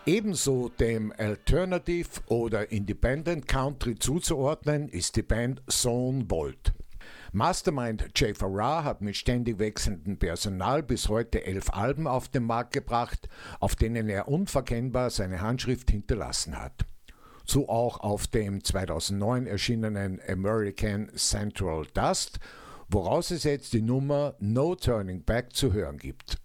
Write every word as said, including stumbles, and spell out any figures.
Ebenso dem Alternative oder Independent Country zuzuordnen ist die Band Zone Volt. Mastermind Jay Farrar hat mit ständig wechselndem Personal bis heute elf Alben auf den Markt gebracht, auf denen er unverkennbar seine Handschrift hinterlassen hat. So auch auf dem zweitausendneun erschienenen American Central Dust, woraus es jetzt die Nummer No Turning Back zu hören gibt.